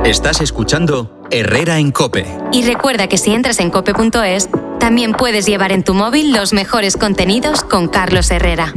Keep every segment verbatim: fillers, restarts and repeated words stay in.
Estás escuchando Herrera en COPE. Y recuerda que si entras en cope punto es, también puedes llevar en tu móvil los mejores contenidos con Carlos Herrera.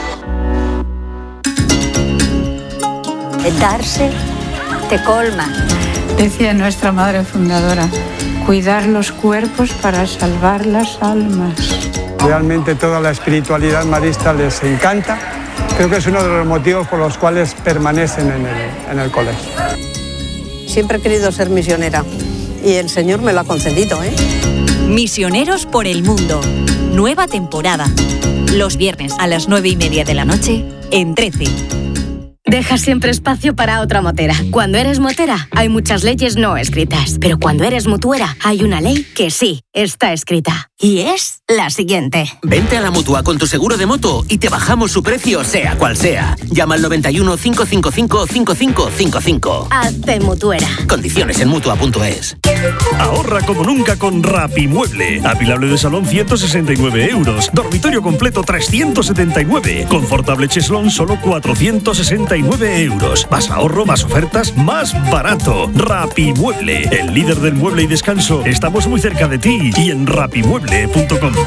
Darse te colma. Decía nuestra madre fundadora, cuidar los cuerpos para salvar las almas. Realmente toda la espiritualidad marista les encanta. Creo que es uno de los motivos por los cuales permanecen en el, en el colegio. Siempre he querido ser misionera y el Señor me lo ha concedido, ¿eh? Misioneros por el mundo. Nueva temporada. Los viernes a las nueve y media de la noche en trece. Deja siempre espacio para otra motera. Cuando eres motera, hay muchas leyes no escritas. Pero cuando eres mutuera, hay una ley que sí está escrita. Y es la siguiente. Vente a la Mutua con tu seguro de moto y te bajamos su precio, sea cual sea. Llama al noventa y uno, cinco cinco cinco, cinco cinco cinco cinco. Hazte mutuera. Condiciones en mutua punto es. Ahorra como nunca con Rapimueble. Apilable de salón ciento sesenta y nueve euros. Dormitorio completo trescientos setenta y nueve. Confortable cheslón solo cuatrocientos sesenta y nueve euros. Más ahorro, más ofertas, más barato. Rapimueble, el líder del mueble y descanso. Estamos muy cerca de ti y en rapimueble punto com.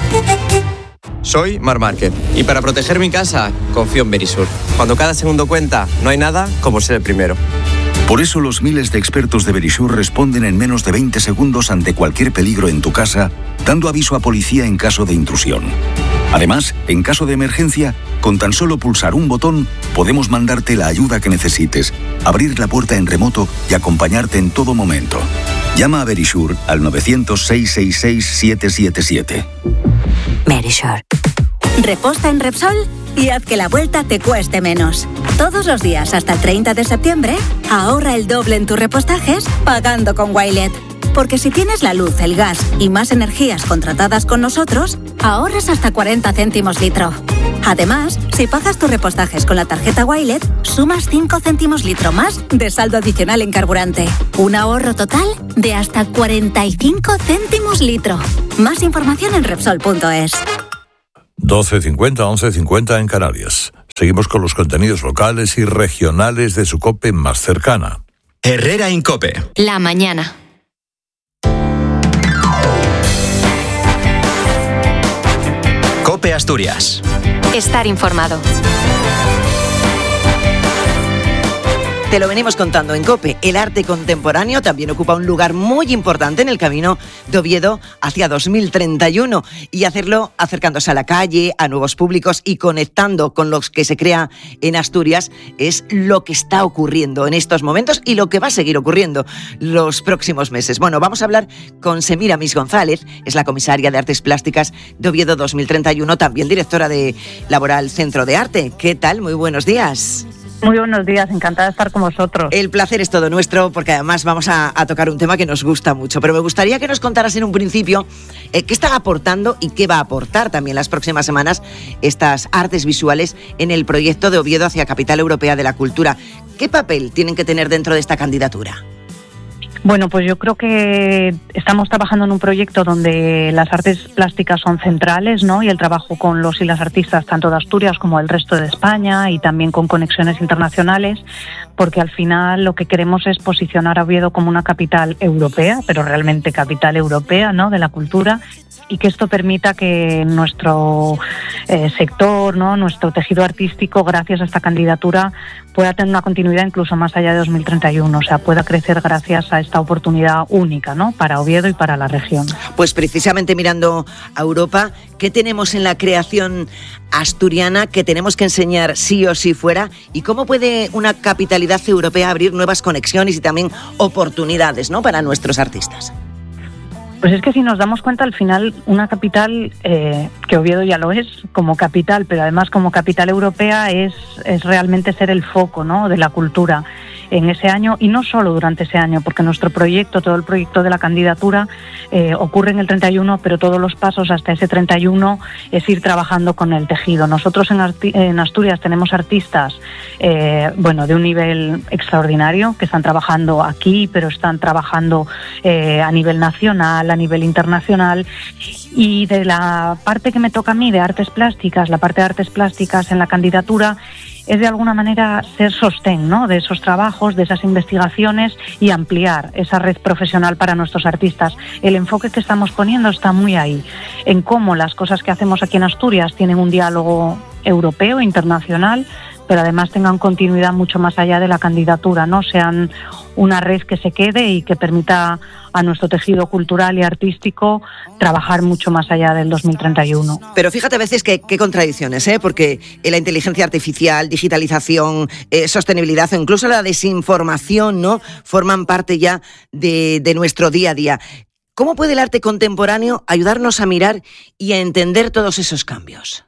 Soy Mar Márquez y para proteger mi casa confío en Verisur. Cuando cada segundo cuenta, no hay nada como ser el primero. Por eso los miles de expertos de Verisur responden en menos de veinte segundos ante cualquier peligro en tu casa, dando aviso a policía en caso de intrusión. Además, en caso de emergencia, con tan solo pulsar un botón, podemos mandarte la ayuda que necesites, abrir la puerta en remoto y acompañarte en todo momento. Llama a Verisur al nueve cero cero, seis seis seis, siete siete siete. Verisur. Reposta en Repsol y haz que la vuelta te cueste menos. Todos los días hasta el treinta de septiembre, ahorra el doble en tus repostajes pagando con Wilet. Porque si tienes la luz, el gas y más energías contratadas con nosotros, ahorras hasta cuarenta céntimos litro. Además, si pagas tus repostajes con la tarjeta Wilet, sumas cinco céntimos litro más de saldo adicional en carburante. Un ahorro total de hasta cuarenta y cinco céntimos litro. Más información en Repsol punto es. doce cincuenta, once cincuenta en Canarias. Seguimos con los contenidos locales y regionales de su COPE más cercana. Herrera en COPE. La mañana. COPE Asturias. Estar informado. Te lo venimos contando en COPE. El arte contemporáneo también ocupa un lugar muy importante en el camino de Oviedo hacia dos mil treinta y uno. Y hacerlo acercándose a la calle, a nuevos públicos y conectando con los que se crea en Asturias es lo que está ocurriendo en estos momentos y lo que va a seguir ocurriendo los próximos meses. Bueno, vamos a hablar con Semiramis González, es la comisaria de Artes Plásticas de Oviedo dos mil treinta y uno, también directora de Laboral Centro de Arte. ¿Qué tal? Muy buenos días. Muy buenos días, encantada de estar con vosotros. El placer es todo nuestro porque además vamos a, a tocar un tema que nos gusta mucho, pero me gustaría que nos contaras en un principio eh, qué está aportando y qué va a aportar también las próximas semanas estas artes visuales en el proyecto de Oviedo hacia Capital Europea de la Cultura. ¿Qué papel tienen que tener dentro de esta candidatura? Bueno, pues yo creo que estamos trabajando en un proyecto donde las artes plásticas son centrales, ¿no? Y el trabajo con los y las artistas tanto de Asturias como del resto de España y también con conexiones internacionales, porque al final lo que queremos es posicionar a Oviedo como una capital europea, pero realmente capital europea, ¿no? De la cultura, y que esto permita que nuestro eh, sector, ¿no? Nuestro tejido artístico, gracias a esta candidatura, pueda tener una continuidad incluso más allá de dos mil treinta y uno, o sea, pueda crecer gracias a esta oportunidad única, ¿no? Para Oviedo y para la región. Pues precisamente mirando a Europa, ¿qué tenemos en la creación asturiana que tenemos que enseñar sí o sí fuera? ¿Y cómo puede una capitalidad europea abrir nuevas conexiones y también oportunidades, ¿no? Para nuestros artistas? Pues es que si nos damos cuenta, al final, una capital, eh, que Oviedo ya lo es como capital, pero además como capital europea es, es realmente ser el foco, ¿no? De la cultura en ese año, y no solo durante ese año, porque nuestro proyecto, todo el proyecto de la candidatura eh, ocurre en el treinta y uno, pero todos los pasos hasta ese treinta y uno es ir trabajando con el tejido. Nosotros en, Arti- en Asturias tenemos artistas eh, bueno, de un nivel extraordinario que están trabajando aquí, pero están trabajando eh, a nivel nacional, a nivel internacional, y de la parte que me toca a mí de artes plásticas, la parte de artes plásticas en la candidatura, es de alguna manera ser sostén, ¿no?, de esos trabajos, de esas investigaciones y ampliar esa red profesional para nuestros artistas. El enfoque que estamos poniendo está muy ahí, en cómo las cosas que hacemos aquí en Asturias tienen un diálogo europeo, internacional, pero además tengan continuidad mucho más allá de la candidatura, ¿no? Sean una red que se quede y que permita a nuestro tejido cultural y artístico trabajar mucho más allá del dos mil treinta y uno. Pero fíjate a veces que, qué contradicciones, ¿eh? Porque la inteligencia artificial, digitalización, eh, sostenibilidad o incluso la desinformación, ¿no?, forman parte ya de, de nuestro día a día. ¿Cómo puede el arte contemporáneo ayudarnos a mirar y a entender todos esos cambios?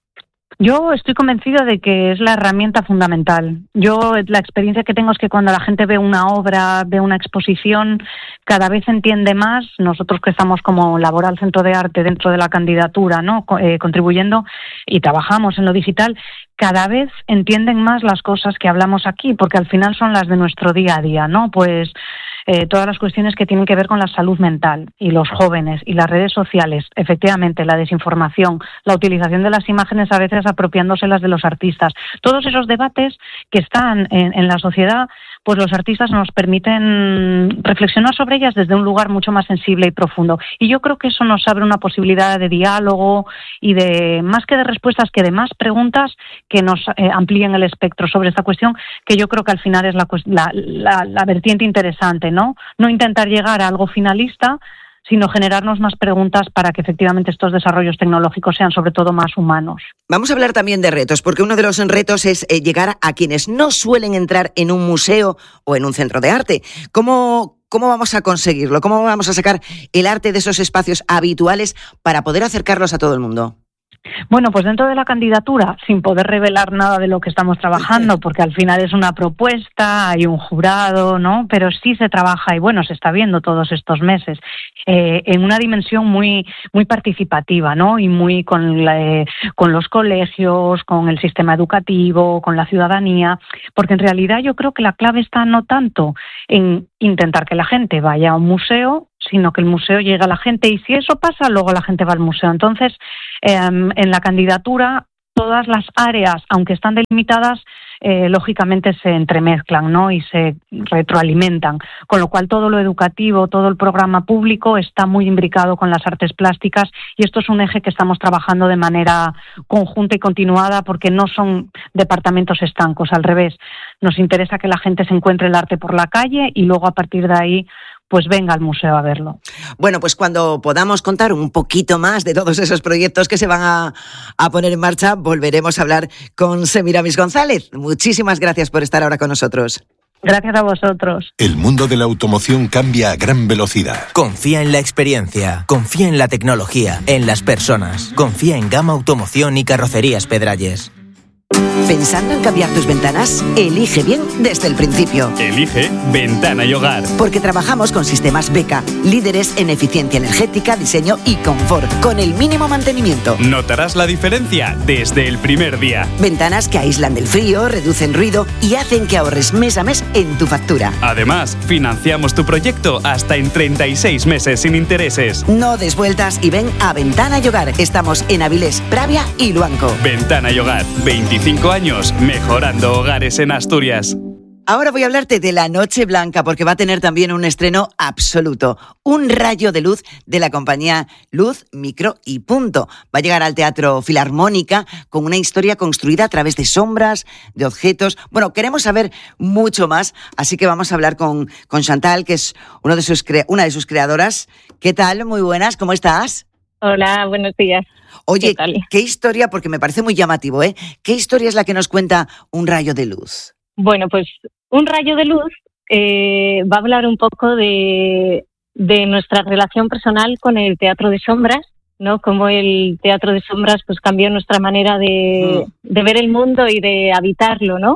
Yo estoy convencida de que es la herramienta fundamental. Yo, la experiencia que tengo es que cuando la gente ve una obra, ve una exposición, cada vez entiende más. Nosotros que estamos como Laboral Centro de Arte dentro de la candidatura, ¿no?, eh, contribuyendo y trabajamos en lo digital, cada vez entienden más las cosas que hablamos aquí, porque al final son las de nuestro día a día, ¿no? Pues eh, todas las cuestiones que tienen que ver con la salud mental y los jóvenes y las redes sociales, efectivamente, la desinformación, la utilización de las imágenes a veces apropiándoselas de los artistas. Todos esos debates que están en, en la sociedad, pues los artistas nos permiten reflexionar sobre ellas desde un lugar mucho más sensible y profundo. Y yo creo que eso nos abre una posibilidad de diálogo y de, más que de respuestas, que de más preguntas que nos eh, amplíen el espectro sobre esta cuestión, que yo creo que al final es la, la, la, la vertiente interesante, ¿no? No intentar llegar a algo finalista, sino generarnos más preguntas para que efectivamente estos desarrollos tecnológicos sean sobre todo más humanos. Vamos a hablar también de retos, porque uno de los retos es eh, llegar a quienes no suelen entrar en un museo o en un centro de arte. ¿Cómo, cómo vamos a conseguirlo? ¿Cómo vamos a sacar el arte de esos espacios habituales para poder acercarlos a todo el mundo? Bueno, pues dentro de la candidatura, sin poder revelar nada de lo que estamos trabajando, porque al final es una propuesta, hay un jurado, ¿no? Pero sí se trabaja, y bueno, se está viendo todos estos meses, eh, en una dimensión muy muy participativa, ¿no? Y muy con, la, eh, con los colegios, con el sistema educativo, con la ciudadanía, porque en realidad yo creo que la clave está no tanto en intentar que la gente vaya a un museo, sino que el museo llegue a la gente, y si eso pasa, luego la gente va al museo. Entonces, eh, en la candidatura, todas las áreas, aunque están delimitadas, eh, lógicamente se entremezclan, ¿no?, y se retroalimentan, con lo cual todo lo educativo, todo el programa público está muy imbricado con las artes plásticas, y esto es un eje que estamos trabajando de manera conjunta y continuada, porque no son departamentos estancos, al revés. Nos interesa que la gente se encuentre el arte por la calle y luego a partir de ahí pues venga al museo a verlo. Bueno, pues cuando podamos contar un poquito más de todos esos proyectos que se van a, a poner en marcha, volveremos a hablar con Semiramis González. Muchísimas gracias por estar ahora con nosotros. Gracias a vosotros. El mundo de la automoción cambia a gran velocidad. Confía en la experiencia, confía en la tecnología, en las personas. Confía en Gama Automoción y Carrocerías Pedralles. ¿Pensando en cambiar tus ventanas? Elige bien desde el principio. Elige Ventana y Hogar. Porque trabajamos con sistemas Beka, líderes en eficiencia energética, diseño y confort, con el mínimo mantenimiento. Notarás la diferencia desde el primer día. Ventanas que aíslan del frío, reducen ruido y hacen que ahorres mes a mes en tu factura. Además, financiamos tu proyecto hasta en treinta y seis meses sin intereses. No des vueltas y ven a Ventana y Hogar. Estamos en Avilés, Pravia y Luanco. Ventana y Hogar, veinticinco años mejorando hogares en Asturias. Ahora voy a hablarte de La Noche Blanca, porque va a tener también un estreno absoluto, un rayo de luz de la compañía Luz, Micro y Punto. Va a llegar al Teatro Filarmónica con una historia construida a través de sombras, de objetos. Bueno, queremos saber mucho más, así que vamos a hablar con, con Chantal, que es uno de sus cre- una de sus creadoras. ¿Qué tal? Muy buenas, ¿cómo estás? Hola, buenos días. Oye, ¿Qué tal? ¿qué historia? Porque me parece muy llamativo, ¿eh? ¿Qué historia es la que nos cuenta Un rayo de luz? Bueno, pues Un rayo de luz eh, va a hablar un poco de, de nuestra relación personal con el teatro de sombras, ¿no? Cómo el teatro de sombras pues cambió nuestra manera de, mm. de ver el mundo y de habitarlo, ¿no?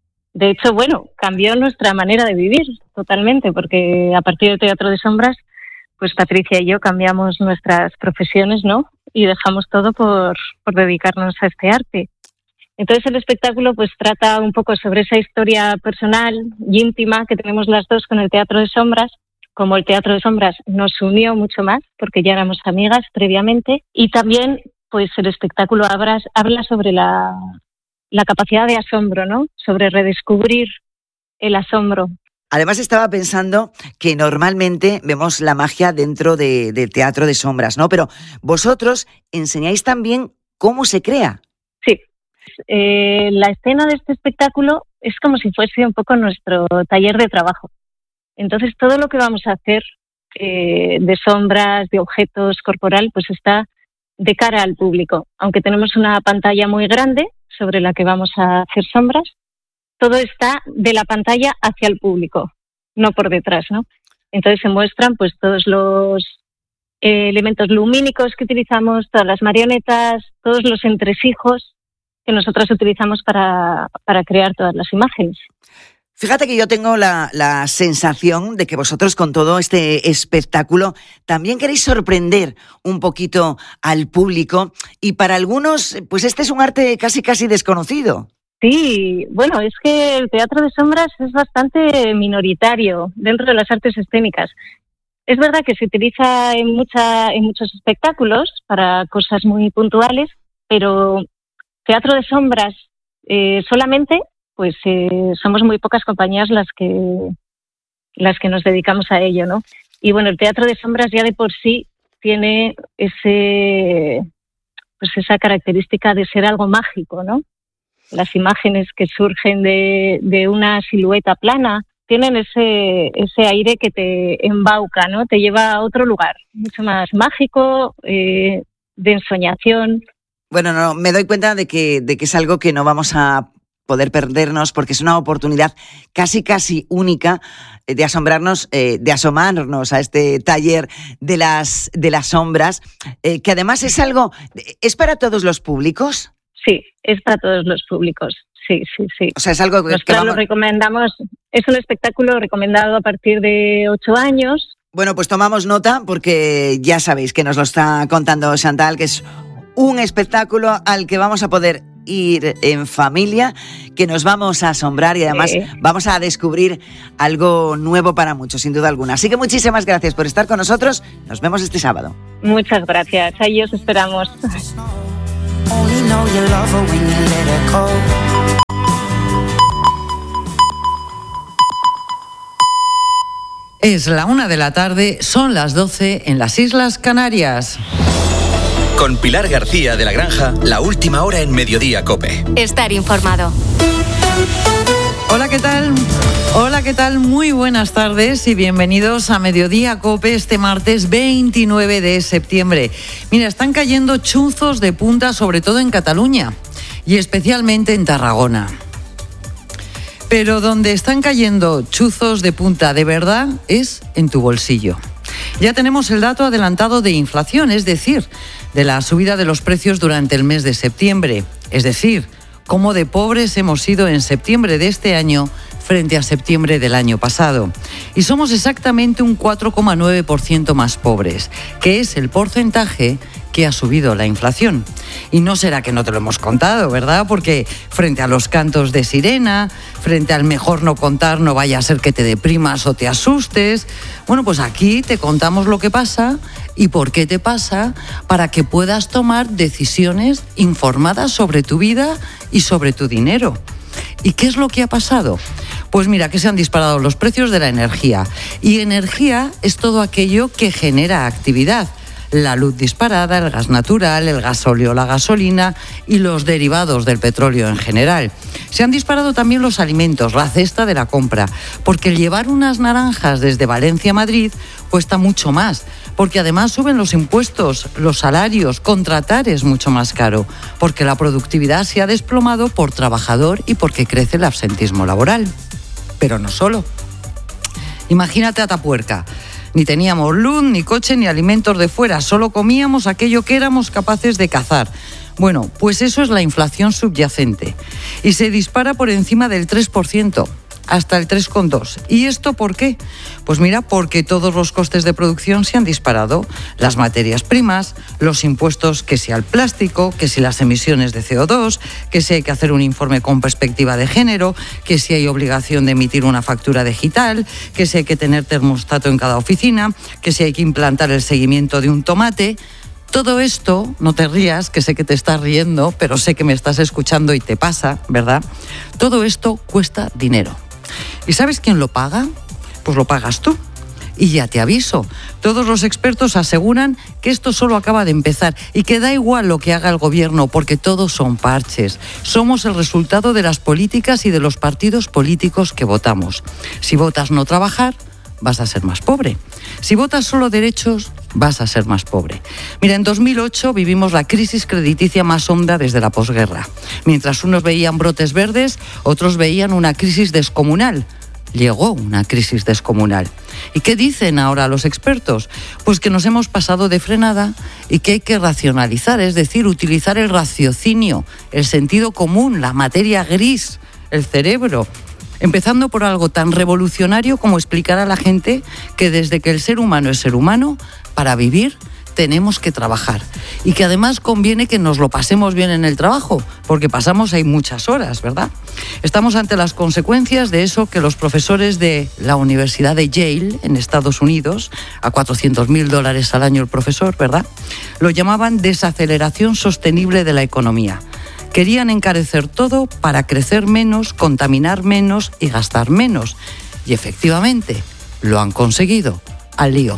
De hecho, bueno, cambió nuestra manera de vivir totalmente, porque a partir del teatro de sombras, pues Patricia y yo cambiamos nuestras profesiones, ¿no? Y dejamos todo por, por dedicarnos a este arte. Entonces el espectáculo pues trata un poco sobre esa historia personal y íntima que tenemos las dos con el teatro de sombras, como el teatro de sombras nos unió mucho más porque ya éramos amigas previamente, y también pues el espectáculo habla, habla sobre la la capacidad de asombro, ¿no? Sobre redescubrir el asombro. Además estaba pensando que normalmente vemos la magia dentro de, del teatro de sombras, ¿no? Pero vosotros enseñáis también cómo se crea. Sí. Eh, la escena de este espectáculo es como si fuese un poco nuestro taller de trabajo. Entonces todo lo que vamos a hacer eh, de sombras, de objetos corporal, pues está de cara al público. Aunque tenemos una pantalla muy grande sobre la que vamos a hacer sombras, todo está de la pantalla hacia el público, no por detrás, ¿no? Entonces se muestran pues todos los eh, elementos lumínicos que utilizamos, todas las marionetas, todos los entresijos que nosotros utilizamos para, para crear todas las imágenes. Fíjate que yo tengo la, la sensación de que vosotros con todo este espectáculo también queréis sorprender un poquito al público y para algunos pues este es un arte casi casi desconocido. Sí, bueno, es que el teatro de sombras es bastante minoritario dentro de las artes escénicas. Es verdad que se utiliza en, mucha, en muchos espectáculos para cosas muy puntuales, pero teatro de sombras eh, solamente, pues eh, somos muy pocas compañías las que las que nos dedicamos a ello, ¿no? Y bueno, el teatro de sombras ya de por sí tiene ese pues esa característica de ser algo mágico, ¿no? Las imágenes que surgen de, de una silueta plana tienen ese ese aire que te embauca, ¿no? Te lleva a otro lugar, mucho más mágico, eh, de ensoñación. Bueno, no, me doy cuenta de que, de que es algo que no vamos a poder perdernos porque es una oportunidad casi casi única de asombrarnos, eh, de asomarnos a este taller de las, de las sombras, eh, que además es algo, ¿es para todos los públicos? Sí, es para todos los públicos, sí, sí, sí. O sea, es algo que, Nosotros que vamos... lo recomendamos, es un espectáculo recomendado a partir de ocho años. Bueno, pues tomamos nota porque ya sabéis que nos lo está contando Chantal, que es un espectáculo al que vamos a poder ir en familia, que nos vamos a asombrar y además sí. vamos a descubrir algo nuevo para muchos, sin duda alguna. Así que muchísimas gracias por estar con nosotros. Nos vemos este sábado. Muchas gracias. Ahí os esperamos. Es la una de la tarde, son las doce en las Islas Canarias. Con Pilar García de la Granja, la última hora en Mediodía COPE. Estar informado. Hola, ¿qué tal? Hola, ¿qué tal? Muy buenas tardes y bienvenidos a Mediodía COPE este martes veintinueve de septiembre. Mira, están cayendo chuzos de punta, sobre todo en Cataluña y especialmente en Tarragona. Pero donde están cayendo chuzos de punta de verdad es en tu bolsillo. Ya tenemos el dato adelantado de inflación, es decir, de la subida de los precios durante el mes de septiembre. Es decir, cómo de pobres hemos sido en septiembre de este año frente a septiembre del año pasado. Y somos exactamente un cuatro coma nueve por ciento más pobres, que es el porcentaje que ha subido la inflación. Y no será que no te lo hemos contado, ¿verdad? Porque frente a los cantos de sirena, frente al mejor no contar, no vaya a ser que te deprimas o te asustes, bueno, pues aquí te contamos lo que pasa y por qué te pasa para que puedas tomar decisiones informadas sobre tu vida y sobre tu dinero. ¿Y qué es lo que ha pasado? Pues mira, que se han disparado los precios de la energía. Y energía es todo aquello que genera actividad. La luz disparada, el gas natural, el gasóleo, la gasolina y los derivados del petróleo en general. Se han disparado también los alimentos, la cesta de la compra, porque el llevar unas naranjas desde Valencia a Madrid cuesta mucho más, porque además suben los impuestos, los salarios, contratar es mucho más caro, porque la productividad se ha desplomado por trabajador y porque crece el absentismo laboral. Pero no solo. Imagínate a Atapuerca. Ni teníamos luz, ni coche, ni alimentos de fuera, solo comíamos aquello que éramos capaces de cazar. Bueno, pues eso es la inflación subyacente. Y se dispara por encima del tres por ciento, hasta el tres coma dos por ciento. ¿Y esto por qué? Pues mira, porque todos los costes de producción se han disparado. Las materias primas, los impuestos, que si al plástico, que si las emisiones de C O dos, que si hay que hacer un informe con perspectiva de género, que si hay obligación de emitir una factura digital, que si hay que tener termostato en cada oficina, que si hay que implantar el seguimiento de un tomate. Todo esto, no te rías, que sé que te estás riendo, pero sé que me estás escuchando y te pasa, ¿verdad? Todo esto cuesta dinero. ¿Y sabes quién lo paga? Pues lo pagas tú. Y ya te aviso, todos los expertos aseguran que esto solo acaba de empezar y que da igual lo que haga el gobierno porque todos son parches. Somos el resultado de las políticas y de los partidos políticos que votamos. Si votas no trabajar, vas a ser más pobre. Si votas solo derechos, vas a ser más pobre. Mira, en dos mil ocho vivimos la crisis crediticia más honda desde la posguerra. Mientras unos veían brotes verdes, otros veían una crisis descomunal. Llegó una crisis descomunal. ¿Y qué dicen ahora los expertos? Pues que nos hemos pasado de frenada y que hay que racionalizar, es decir, utilizar el raciocinio, el sentido común, la materia gris, el cerebro. Empezando por algo tan revolucionario como explicar a la gente que desde que el ser humano es ser humano, para vivir tenemos que trabajar. Y que además conviene que nos lo pasemos bien en el trabajo, porque pasamos ahí muchas horas, ¿verdad? Estamos ante las consecuencias de eso que los profesores de la Universidad de Yale, en Estados Unidos, a cuatrocientos mil dólares al año el profesor, ¿verdad?, lo llamaban desaceleración sostenible de la economía. Querían encarecer todo para crecer menos, contaminar menos y gastar menos. Y efectivamente, lo han conseguido. Al lío.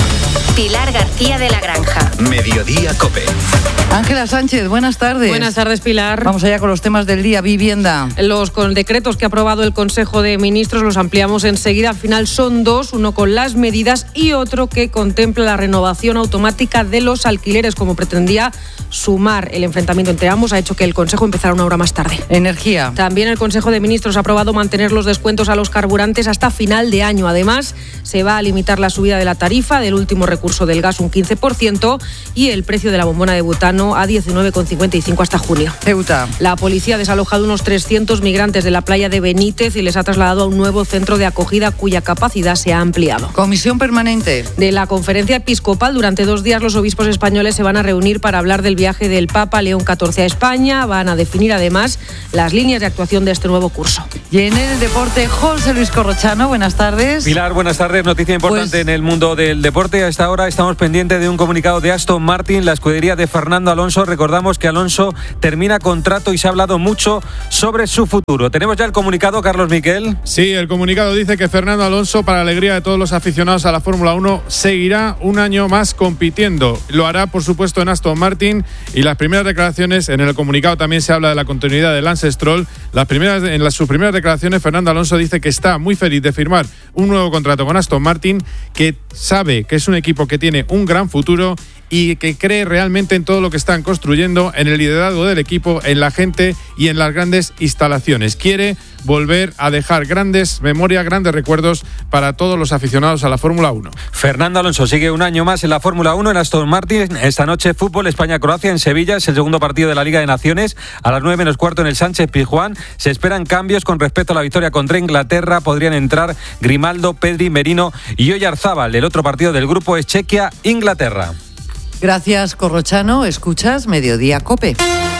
Pilar García de la Granja. Mediodía COPE. Ángela Sánchez, buenas tardes. Buenas tardes, Pilar. Vamos allá con los temas del día. Vivienda. Los con decretos que ha aprobado el Consejo de Ministros los ampliamos enseguida. Al final son dos, uno con las medidas y otro que contempla la renovación automática de los alquileres, como pretendía Sumar. El enfrentamiento entre ambos ha hecho que el Consejo empezara una hora más tarde. Energía. También el Consejo de Ministros ha aprobado mantener los descuentos a los carburantes hasta final de año. Además, se va a limitar la subida de la tarifa del último recurso del gas un quince por ciento y el precio de la bombona de butano a diecinueve con cincuenta y cinco hasta junio. Ceuta. La policía ha desalojado unos trescientos migrantes de la playa de Benítez y les ha trasladado a un nuevo centro de acogida cuya capacidad se ha ampliado. Comisión permanente. De la conferencia episcopal, durante dos días los obispos españoles se van a reunir para hablar del viaje del Papa León catorce a España. Van a definir además las líneas de actuación de este nuevo curso. Y en el deporte, José Luis Corrochano, buenas tardes. Pilar, buenas tardes. Noticia importante pues... en el mundo del deporte. A esta hora estamos pendientes de un comunicado de Aston Martin, la escudería de Fernando Alonso. Recordamos que Alonso termina contrato y se ha hablado mucho sobre su futuro. ¿Tenemos ya el comunicado, Carlos Miquel? Sí, el comunicado dice que Fernando Alonso, para alegría de todos los aficionados a la Fórmula uno, seguirá un año más compitiendo. Lo hará, por supuesto, en Aston Martin, y las primeras declaraciones, en el comunicado también se habla de la continuidad de Lance Stroll. Las primeras, en las, sus primeras declaraciones, Fernando Alonso dice que está muy feliz de firmar un nuevo contrato con Aston Martin, que sabe que es un equipo que tiene un gran futuro y que cree realmente en todo lo que están construyendo, en el liderazgo del equipo, en la gente y en las grandes instalaciones. Quiere volver a dejar grandes memorias, grandes recuerdos para todos los aficionados a la Fórmula uno. Fernando Alonso sigue un año más en la Fórmula uno en Aston Martin. Esta noche fútbol, España-Croacia en Sevilla, es el segundo partido de la Liga de Naciones. A las nueve menos cuarto en el Sánchez-Pizjuán. Se esperan cambios con respecto a la victoria contra Inglaterra. Podrían entrar Grimaldo, Pedri, Merino y Oyarzábal. El otro partido del grupo es Chequia-Inglaterra. Gracias, Corrochano. Escuchas Mediodía COPE.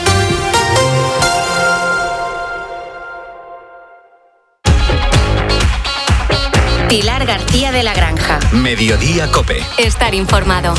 Pilar García de la Granja. Mediodía COPE. Estar informado.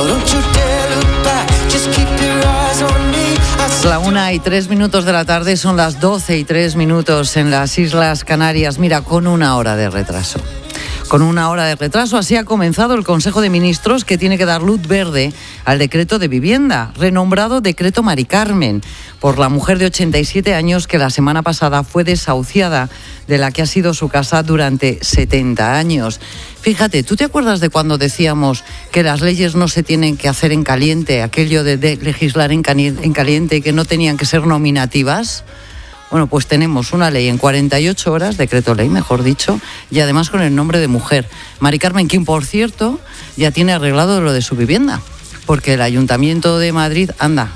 La una y tres minutos de la tarde, son las doce y tres minutos en las Islas Canarias. Mira, con una hora de retraso. Con una hora de retraso, así ha comenzado el Consejo de Ministros, que tiene que dar luz verde al decreto de vivienda, renombrado Decreto Mari Carmen, por la mujer de ochenta y siete años que la semana pasada fue desahuciada de la que ha sido su casa durante setenta años. Fíjate, ¿tú te acuerdas de cuando decíamos que las leyes no se tienen que hacer en caliente, aquello de, de legislar en caliente y que no tenían que ser nominativas? Bueno, pues tenemos una ley en cuarenta y ocho horas, decreto ley, mejor dicho, y además con el nombre de mujer. Mari Carmen, quien, por cierto, ya tiene arreglado lo de su vivienda, porque el Ayuntamiento de Madrid, anda,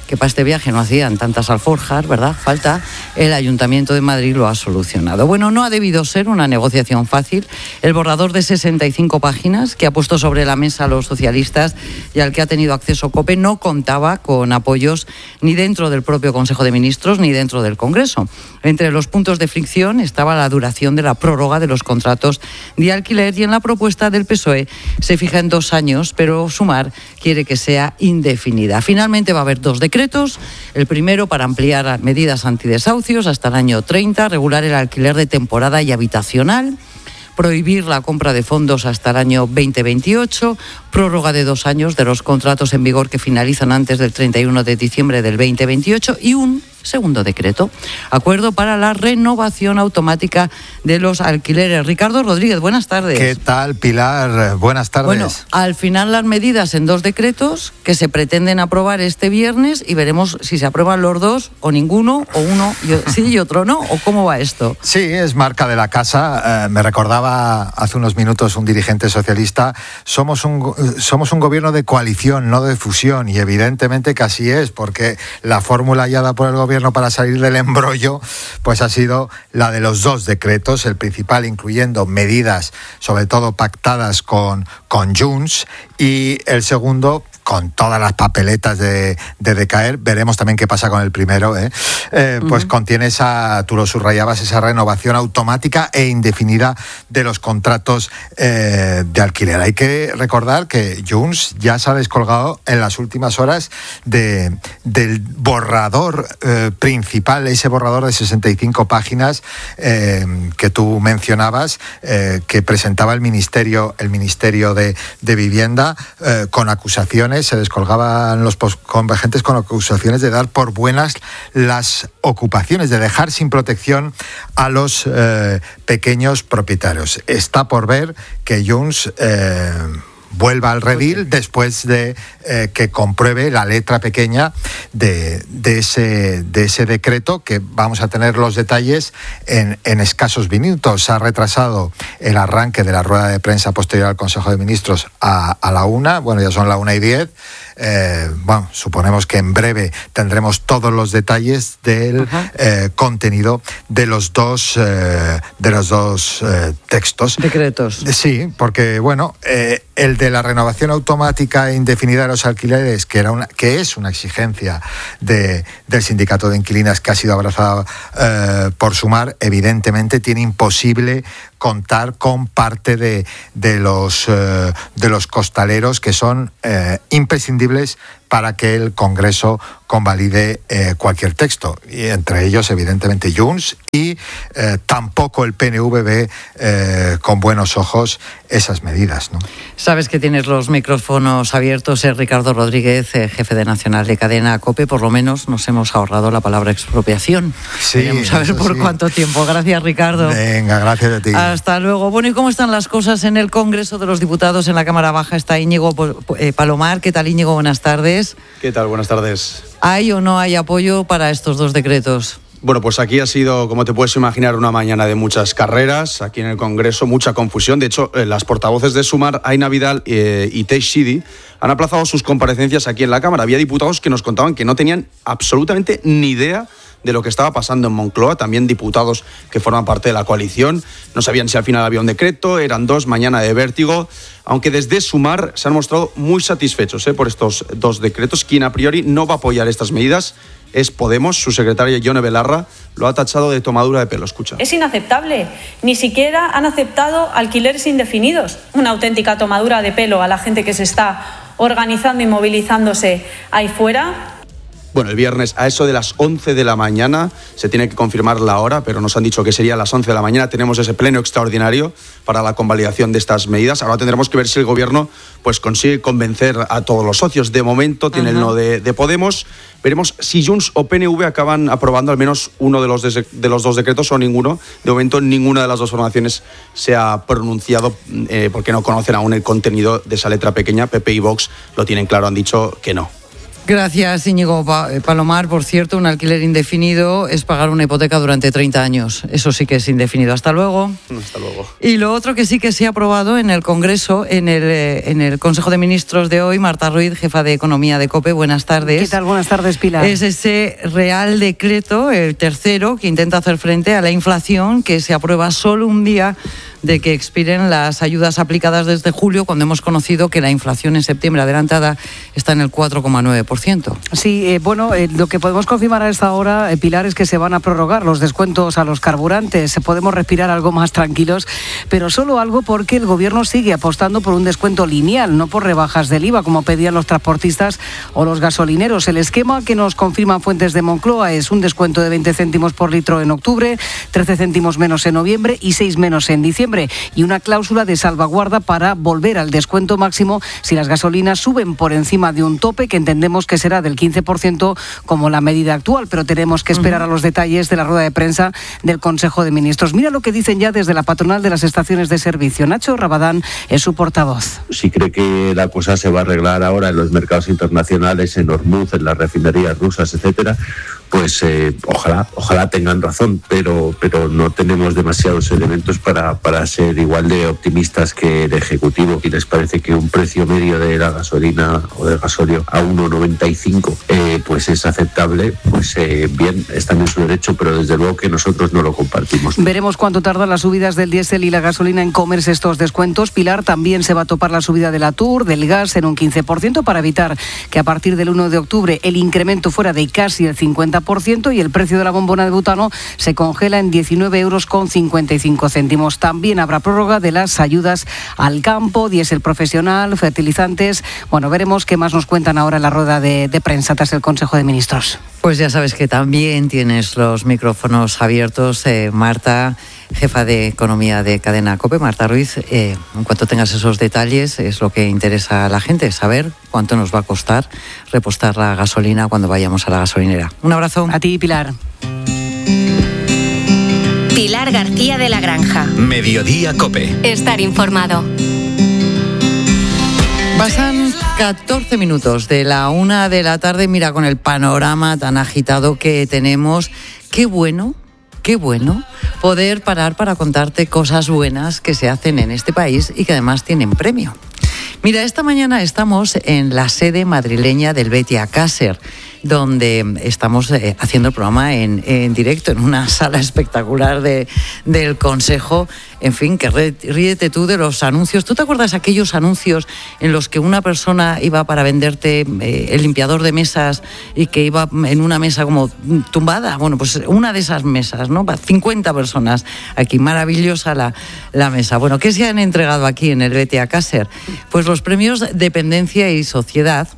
que para este viaje no hacían tantas alforjas, ¿verdad? Falta, el Ayuntamiento de Madrid lo ha solucionado. Bueno, no ha debido ser una negociación fácil. El borrador de sesenta y cinco páginas que ha puesto sobre la mesa a los socialistas y al que ha tenido acceso COPE no contaba con apoyos ni dentro del propio Consejo de Ministros ni dentro del Congreso. Entre los puntos de fricción estaba la duración de la prórroga de los contratos de alquiler y en la propuesta del P S O E se fija en dos años, pero Sumar quiere que sea indefinida. Finalmente va a haber dos decretos. El primero para ampliar medidas antidesahucios hasta el año treinta, regular el alquiler de temporada y habitacional, prohibir la compra de fondos hasta el año veinte veintiocho, prórroga de dos años de los contratos en vigor que finalizan antes del treinta y uno de diciembre del veinte veintiocho y un segundo decreto, acuerdo para la renovación automática de los alquileres. Ricardo Rodríguez, buenas tardes. ¿Qué tal, Pilar? Buenas tardes. Bueno, al final las medidas en dos decretos que se pretenden aprobar este viernes y veremos si se aprueban los dos o ninguno, o uno y, sí y otro no, o cómo va esto. Sí, es marca de la casa. Eh, me recordaba hace unos minutos un dirigente socialista, somos un, somos un gobierno de coalición, no de fusión, y evidentemente que así es, porque la fórmula hallada por el gobierno para salir del embrollo pues ha sido la de los dos decretos, el principal incluyendo medidas sobre todo pactadas con, con Junts, y el segundo con todas las papeletas de, de decaer. Veremos también qué pasa con el primero, ¿eh? Eh, pues uh-huh. Contiene esa, tú lo subrayabas, esa renovación automática e indefinida de los contratos eh, de alquiler. Hay que recordar que Junts ya se ha descolgado en las últimas horas de, del borrador eh, principal, ese borrador de sesenta y cinco páginas eh, que tú mencionabas, eh, que presentaba el Ministerio, el Ministerio de, de Vivienda, eh, con acusaciones. Se descolgaban los convergentes con acusaciones de dar por buenas las ocupaciones, de dejar sin protección a los eh, pequeños propietarios. Está por ver que Junts eh, vuelva al redil después de eh, que compruebe la letra pequeña de, de, ese, de ese decreto, que vamos a tener los detalles en, en escasos minutos. Se ha retrasado el arranque de la rueda de prensa posterior al Consejo de Ministros a, a la una, bueno, ya son la una y diez. Eh, bueno, suponemos que en breve tendremos todos los detalles del eh, contenido de los dos eh, de los dos eh, textos. Decretos. Sí, porque bueno, eh, el de la renovación automática e indefinida de los alquileres, que era una, que es una exigencia de, del sindicato de inquilinas que ha sido abrazada eh, por Sumar, evidentemente tiene imposible contar con parte de, de los eh, de los costaleros que son eh, imprescindibles para que el Congreso convalide eh, cualquier texto, y entre ellos evidentemente Junts, y eh, tampoco el P N V ve eh, con buenos ojos esas medidas, ¿no? Sabes que tienes los micrófonos abiertos, es Ricardo Rodríguez, eh, jefe de Nacional de Cadena COPE. Por lo menos nos hemos ahorrado la palabra expropiación. Sí, queremos saber por sí. cuánto tiempo. Gracias, Ricardo. Venga, gracias a ti. Hasta luego. Bueno, ¿y cómo están las cosas en el Congreso de los Diputados? En la Cámara Baja está Íñigo eh, Palomar. ¿Qué tal, Íñigo? Buenas tardes. ¿Qué tal? Buenas tardes. ¿Hay o no hay apoyo para estos dos decretos? Bueno, pues aquí ha sido, como te puedes imaginar, una mañana de muchas carreras. Aquí en el Congreso, mucha confusión. De hecho, eh, las portavoces de Sumar, Aina Vidal eh, y Teixidi, han aplazado sus comparecencias aquí en la Cámara. Había diputados que nos contaban que no tenían absolutamente ni idea de lo que estaba pasando en Moncloa, también diputados que forman parte de la coalición. No sabían si al final había un decreto, eran dos, mañana de vértigo, aunque desde Sumar se han mostrado muy satisfechos eh, por estos dos decretos. Quien a priori no va a apoyar estas medidas es Podemos. Su secretaria, Yone Belarra, lo ha tachado de tomadura de pelo. Escucha. Es inaceptable. Ni siquiera han aceptado alquileres indefinidos. Una auténtica tomadura de pelo a la gente que se está organizando y movilizándose ahí fuera. Bueno, el viernes a eso de las once de la mañana, se tiene que confirmar la hora, pero nos han dicho que sería a las once de la mañana, tenemos ese pleno extraordinario para la convalidación de estas medidas. Ahora tendremos que ver si el Gobierno pues consigue convencer a todos los socios. De momento tiene Ajá. el no de, de Podemos. Veremos si Junts o P N V acaban aprobando al menos uno de los, de, de los dos decretos o ninguno. De momento ninguna de las dos formaciones se ha pronunciado eh, porque no conocen aún el contenido de esa letra pequeña. P P y Vox lo tienen claro, han dicho que no. Gracias, Íñigo Palomar. Por cierto, un alquiler indefinido es pagar una hipoteca durante treinta años. Eso sí que es indefinido. Hasta luego. Hasta luego. Y lo otro que sí que se ha aprobado en el Congreso, en el, en el Consejo de Ministros de hoy, Marta Ruiz, jefa de Economía de COPE. Buenas tardes. ¿Qué tal? Buenas tardes, Pilar. Es ese Real Decreto, el tercero, que intenta hacer frente a la inflación, que se aprueba solo un día de que expiren las ayudas aplicadas desde julio, cuando hemos conocido que la inflación en septiembre adelantada está en el cuatro coma nueve por ciento. Sí, eh, bueno, eh, lo que podemos confirmar a esta hora, eh, Pilar, es que se van a prorrogar los descuentos a los carburantes. Podemos respirar algo más tranquilos, pero solo algo porque el Gobierno sigue apostando por un descuento lineal, no por rebajas del I V A, como pedían los transportistas o los gasolineros. El esquema que nos confirman fuentes de Moncloa es un descuento de veinte céntimos por litro en octubre, trece céntimos menos en noviembre y seis menos en diciembre. Y una cláusula de salvaguarda para volver al descuento máximo si las gasolinas suben por encima de un tope que entendemos que será del quince por ciento como la medida actual, pero tenemos que esperar a los detalles de la rueda de prensa del Consejo de Ministros. Mira lo que dicen ya desde la patronal de las estaciones de servicio. Nacho Rabadán es su portavoz. Si cree que la cosa se va a arreglar ahora en los mercados internacionales, en Hormuz, en las refinerías rusas, etcétera, pues eh, ojalá, ojalá tengan razón, pero, pero no tenemos demasiados elementos para, para ser igual de optimistas que el Ejecutivo. Y les parece que un precio medio de la gasolina o del gasóleo a uno noventa y cinco eh, pues es aceptable, pues eh, bien, es también su derecho, pero desde luego que nosotros no lo compartimos. Veremos cuánto tardan las subidas del diésel y la gasolina en comerse estos descuentos. Pilar, también se va a topar la subida del Atur, del gas en un quince por ciento para evitar que a partir del uno de octubre el incremento fuera de casi el cincuenta por ciento y el precio de la bombona de butano se congela en diecinueve euros con cincuenta y cinco céntimos. También habrá prórroga de las ayudas al campo, diésel profesional, fertilizantes. Bueno, veremos qué más nos cuentan ahora en la rueda de, de prensa tras el Consejo de Ministros. Pues ya sabes que también tienes los micrófonos abiertos, eh, Marta, jefa de Economía de Cadena COPE. Marta Ruiz, eh, en cuanto tengas esos detalles, es lo que interesa a la gente, saber cuánto nos va a costar repostar la gasolina cuando vayamos a la gasolinera. Un abrazo. A ti, Pilar. Pilar García de la Granja. Mediodía COPE. Estar informado. Pasan catorce minutos de la una de la tarde. Mira, con el panorama tan agitado que tenemos, qué bueno, qué bueno poder parar para contarte cosas buenas que se hacen en este país y que además tienen premio. Mira, esta mañana estamos en la sede madrileña del Betiacáser, donde estamos eh, haciendo el programa en, en directo, en una sala espectacular de, del Consejo. En fin, que ríete tú de los anuncios. ¿Tú te acuerdas aquellos anuncios en los que una persona iba para venderte eh, el limpiador de mesas y que iba en una mesa como tumbada? Bueno, pues una de esas mesas, ¿no? cincuenta personas aquí, maravillosa la, la mesa. Bueno, ¿qué se han entregado aquí en el Betiacáser? Pues los premios Dependencia y Sociedad.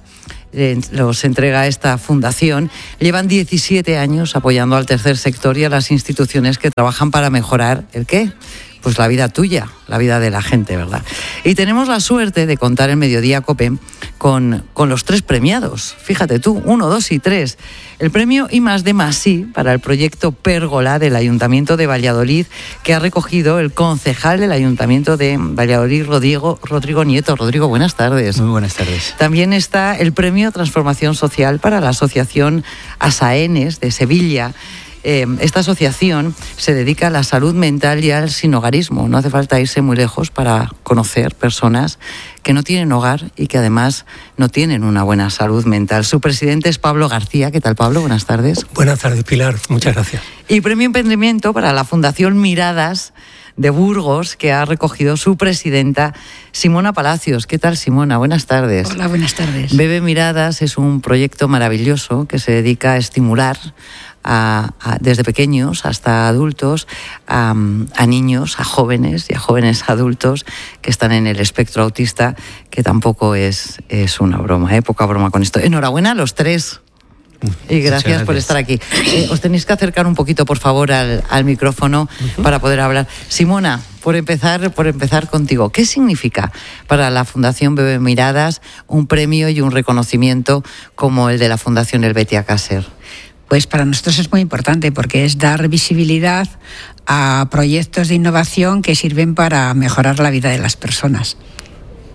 Los entrega esta fundación. Llevan diecisiete años apoyando al tercer sector y a las instituciones que trabajan para mejorar ¿el qué? Pues la vida tuya, la vida de la gente, ¿verdad? Y tenemos la suerte de contar en Mediodía COPE con, con los tres premiados. Fíjate tú, uno, dos y tres. El premio I más D más I para el proyecto Pérgola del Ayuntamiento de Valladolid, que ha recogido el concejal del Ayuntamiento de Valladolid, Rodrigo, Rodrigo Nieto. Rodrigo, buenas tardes. Muy buenas tardes. También está el premio Transformación Social para la Asociación Asaenes de Sevilla. Eh, esta asociación se dedica a la salud mental y al sinhogarismo. No hace falta irse muy lejos para conocer personas que no tienen hogar y que además no tienen una buena salud mental. Su presidente es Pablo García. ¿Qué tal, Pablo? Buenas tardes. Buenas tardes, Pilar. Muchas gracias. Y premio Emprendimiento para la Fundación Miradas de Burgos, que ha recogido su presidenta, Simona Palacios. ¿Qué tal, Simona? Buenas tardes. Hola, buenas tardes. Bebe Miradas es un proyecto maravilloso que se dedica a estimular A, a, desde pequeños hasta adultos, a, a niños, a jóvenes y a jóvenes adultos que están en el espectro autista, que tampoco es, es una broma, ¿eh? Poca broma con esto. Enhorabuena a los tres. Y gracias, gracias por estar aquí. Eh, os tenéis que acercar un poquito, por favor, al, al micrófono uh-huh. para poder hablar. Simona, por empezar, por empezar contigo, ¿qué significa para la Fundación Bebe Miradas un premio y un reconocimiento como el de la Fundación El Betiacáser? Pues para nosotros es muy importante porque es dar visibilidad a proyectos de innovación que sirven para mejorar la vida de las personas.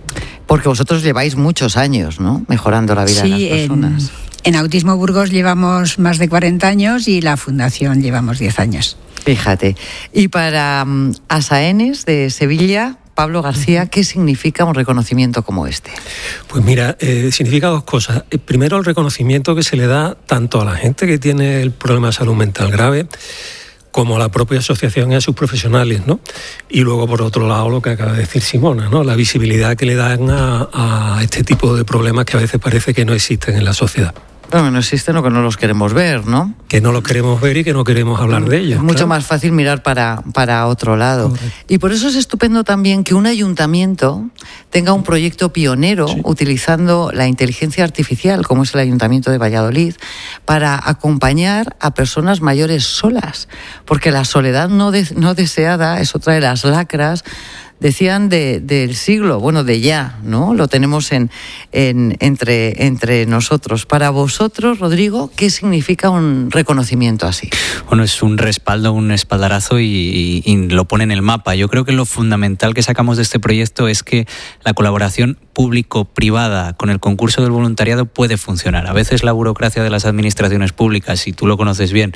Porque vosotros lleváis muchos años, ¿no?, mejorando la vida sí, de las personas. En, en Autismo Burgos llevamos más de cuarenta años y la Fundación llevamos diez años. Fíjate. Y para um, Asaenes de Sevilla, Pablo García, ¿qué significa un reconocimiento como este? Pues mira, eh, significa dos cosas. Primero, el reconocimiento que se le da tanto a la gente que tiene el problema de salud mental grave, como a la propia asociación y a sus profesionales, ¿no? Y luego, por otro lado, lo que acaba de decir Simona, ¿no?, la visibilidad que le dan a, a este tipo de problemas que a veces parece que no existen en la sociedad. Bueno, no existen o que no los queremos ver, ¿no? Que no los queremos ver y que no queremos hablar de ellos. Es mucho claro. más fácil mirar para, para otro lado. Correcto. Y por eso es estupendo también que un ayuntamiento tenga un proyecto pionero sí. utilizando la inteligencia artificial, como es el Ayuntamiento de Valladolid, para acompañar a personas mayores solas. Porque la soledad no, de, no deseada es otra de las lacras, decían, de, del siglo, bueno, de ya, ¿no? Lo tenemos en, en, entre, entre nosotros. Para vosotros, Rodrigo, ¿qué significa un reconocimiento así? Bueno, es un respaldo, un espaldarazo y, y, y lo pone en el mapa. Yo creo que lo fundamental que sacamos de este proyecto es que la colaboración público-privada con el concurso del voluntariado puede funcionar. A veces la burocracia de las administraciones públicas, y tú lo conoces bien,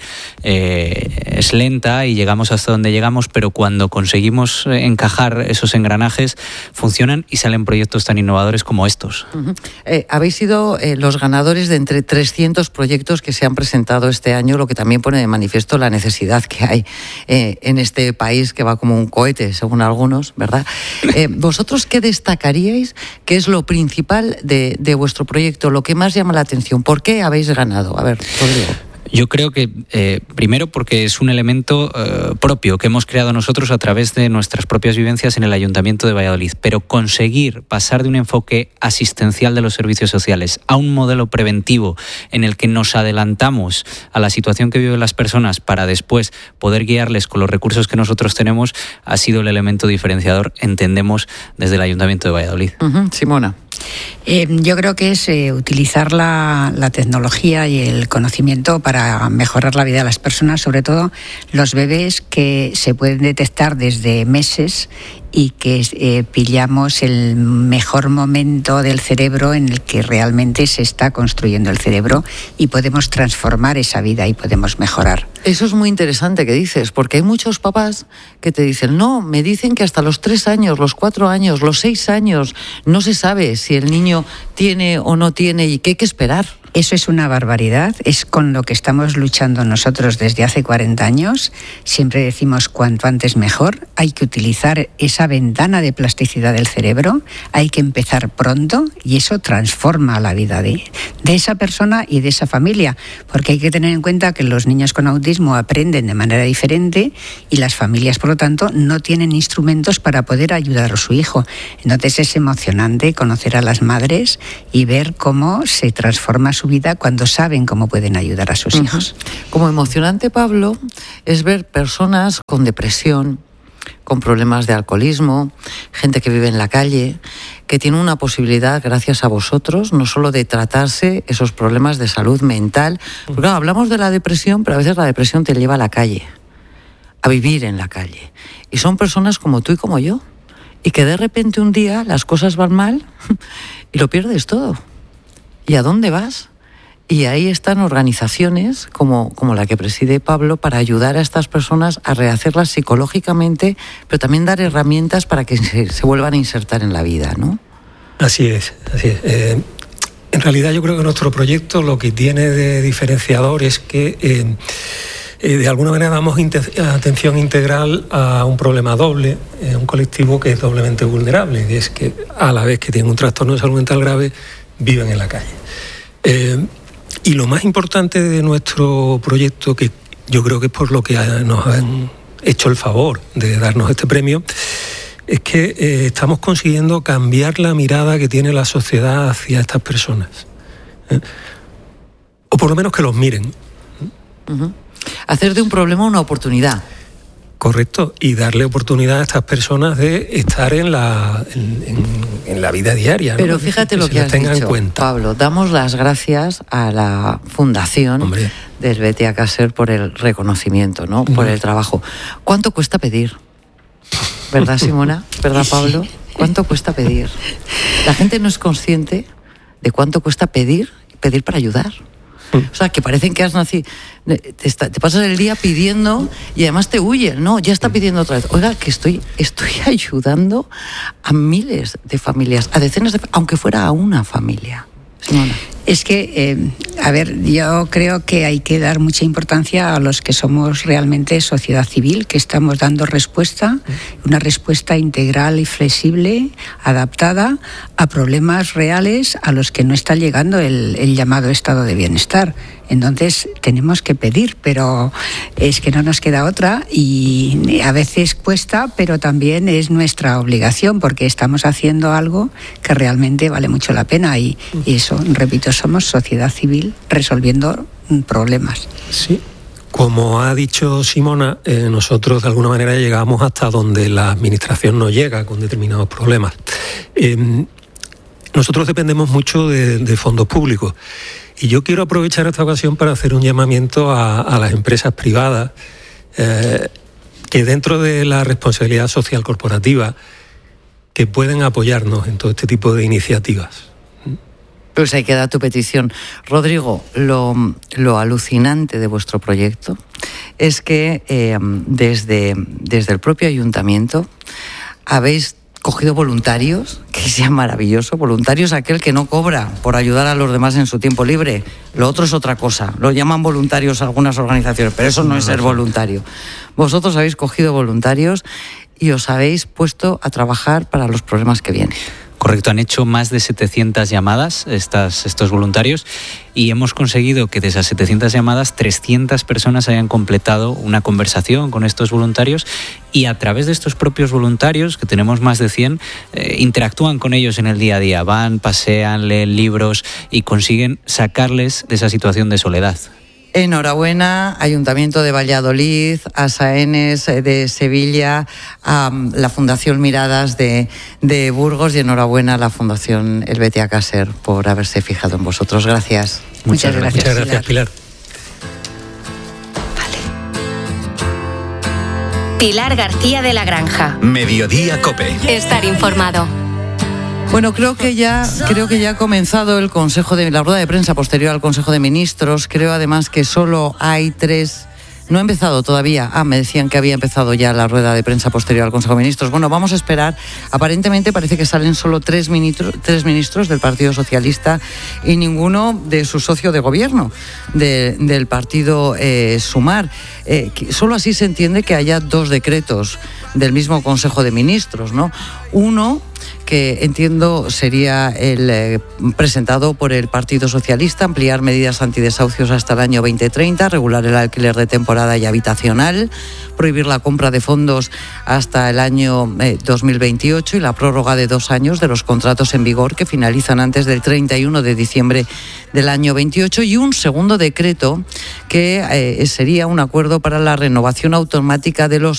eh, es lenta y llegamos hasta donde llegamos, pero cuando conseguimos encajar esos engranajes, funcionan y salen proyectos tan innovadores como estos. Uh-huh. Eh, habéis sido eh, los ganadores de entre trescientos proyectos que se han presentado este año, lo que también pone de manifiesto la necesidad que hay eh, en este país que va como un cohete, según algunos, ¿verdad? Eh, ¿Vosotros qué destacaríais? ¿Qué es lo principal de, de vuestro proyecto? Lo que más llama la atención. ¿Por qué habéis ganado? A ver, Rodrigo. Yo creo que, eh, primero, porque es un elemento eh, propio que hemos creado nosotros a través de nuestras propias vivencias en el Ayuntamiento de Valladolid, pero conseguir pasar de un enfoque asistencial de los servicios sociales a un modelo preventivo en el que nos adelantamos a la situación que viven las personas para después poder guiarles con los recursos que nosotros tenemos, ha sido el elemento diferenciador, entendemos, desde el Ayuntamiento de Valladolid. Uh-huh. Simona. Eh, yo creo que es eh, utilizar la, la tecnología y el conocimiento para mejorar la vida de las personas, sobre todo los bebés que se pueden detectar desde meses y que eh, pillamos el mejor momento del cerebro en el que realmente se está construyendo el cerebro y podemos transformar esa vida y podemos mejorar. Eso es muy interesante que dices, porque hay muchos papás que te dicen, no, me dicen que hasta los tres años, los cuatro años, los seis años, no se sabe si el niño tiene o no tiene y que hay que esperar. Eso es una barbaridad, es con lo que estamos luchando nosotros desde hace cuarenta años. Siempre decimos cuanto antes mejor, hay que utilizar esa ventana de plasticidad del cerebro, hay que empezar pronto y eso transforma la vida de, de esa persona y de esa familia, porque hay que tener en cuenta que los niños con autismo aprenden de manera diferente y las familias, por lo tanto, no tienen instrumentos para poder ayudar a su hijo. Entonces es emocionante conocer a las madres y ver cómo se transforma su vida cuando saben cómo pueden ayudar a sus uh-huh. hijos. Como emocionante, Pablo, es ver personas con depresión, con problemas de alcoholismo, gente que vive en la calle, que tiene una posibilidad, gracias a vosotros, no solo de tratarse esos problemas de salud mental, porque claro, hablamos de la depresión, pero a veces la depresión te lleva a la calle, a vivir en la calle. Y son personas como tú y como yo, y que de repente un día las cosas van mal y lo pierdes todo. ¿Y a dónde vas? Y ahí están organizaciones como, como la que preside Pablo para ayudar a estas personas a rehacerlas psicológicamente, pero también dar herramientas para que se, se vuelvan a insertar en la vida, ¿no? Así es, así es. Eh, en realidad yo creo que nuestro proyecto lo que tiene de diferenciador es que eh, eh, de alguna manera damos inte- atención integral a un problema doble, a eh, un colectivo que es doblemente vulnerable, y es que a la vez que tiene un trastorno de salud mental grave, viven en la calle. Eh, y lo más importante de nuestro proyecto, que yo creo que es por lo que nos han hecho el favor de darnos este premio, es que eh, estamos consiguiendo cambiar la mirada que tiene la sociedad hacia estas personas. ¿eh? O por lo menos que los miren. Uh-huh. Hacer de un problema una oportunidad. Correcto, y darle oportunidad a estas personas de estar en la, en, en, en la vida diaria. Pero ¿no? fíjate que lo se que has tenga dicho, en cuenta. Pablo, damos las gracias a la Fundación Hombre. del Vete a Caser por el reconocimiento, ¿no? Por el trabajo. ¿Cuánto cuesta pedir? ¿Verdad, Simona? ¿Verdad, Pablo? ¿Cuánto cuesta pedir? La gente no es consciente de cuánto cuesta pedir, pedir para ayudar. O sea, que parecen que has nacido, te, está, te pasas el día pidiendo y además te huyen, ¿no? Ya está pidiendo otra vez. Oiga, que estoy, estoy ayudando a miles de familias, a decenas de, aunque fuera a una familia. Simona. Es que, eh, a ver, yo creo que hay que dar mucha importancia a los que somos realmente sociedad civil, que estamos dando respuesta, una respuesta integral y flexible, adaptada a problemas reales a los que no está llegando el, el llamado estado de bienestar. Entonces tenemos que pedir, pero es que no nos queda otra y a veces cuesta, pero también es nuestra obligación porque estamos haciendo algo que realmente vale mucho la pena y, y eso, repito, somos sociedad civil resolviendo problemas. Sí. Como ha dicho Simona, eh, nosotros de alguna manera llegamos hasta donde la administración no llega con determinados problemas. Eh, nosotros dependemos mucho de, de fondos públicos. Y yo quiero aprovechar esta ocasión para hacer un llamamiento a, a las empresas privadas eh, que dentro de la responsabilidad social corporativa que pueden apoyarnos en todo este tipo de iniciativas. Pues ahí queda tu petición. Rodrigo, lo, lo alucinante de vuestro proyecto es que eh, desde, desde el propio ayuntamiento habéis cogido voluntarios, que sea maravilloso, voluntarios aquel que no cobra por ayudar a los demás en su tiempo libre. Lo otro es otra cosa, lo llaman voluntarios algunas organizaciones, pero eso no es ser voluntario. Vosotros habéis cogido voluntarios y os habéis puesto a trabajar para los problemas que vienen. Correcto, han hecho más de setecientas llamadas estas, estos voluntarios y hemos conseguido que de esas setecientas llamadas trescientas personas hayan completado una conversación con estos voluntarios y a través de estos propios voluntarios, que tenemos más de cien, eh, interactúan con ellos en el día a día, van, pasean, leen libros y consiguen sacarles de esa situación de soledad. Enhorabuena, Ayuntamiento de Valladolid, a Saenes de Sevilla, a la Fundación Miradas de, de Burgos y enhorabuena a la Fundación Helvetia Caser por haberse fijado en vosotros. Gracias. Muchas, Muchas gracias, Muchas gracias, Pilar. Vale. Pilar García de la Granja. Mediodía COPE. Estar informado. Bueno, creo que ya creo que ya ha comenzado el Consejo de la rueda de prensa posterior al Consejo de Ministros. Creo además que solo hay tres. No ha empezado todavía. Ah, me decían que había empezado ya la rueda de prensa posterior al Consejo de Ministros. Bueno, vamos a esperar. Aparentemente parece que salen solo tres ministros, tres ministros del Partido Socialista y ninguno de su socio de gobierno, de, del Partido eh, Sumar. Eh, solo así se entiende que haya dos decretos del mismo Consejo de Ministros, ¿no? Uno que entiendo sería el eh, presentado por el Partido Socialista, ampliar medidas antidesahucios hasta el año veinte treinta, regular el alquiler de temporada y habitacional, prohibir la compra de fondos hasta el año eh, dos mil veintiocho y la prórroga de dos años de los contratos en vigor que finalizan antes del treinta y uno de diciembre del año veintiocho y un segundo decreto que eh, sería un acuerdo para la renovación automática de los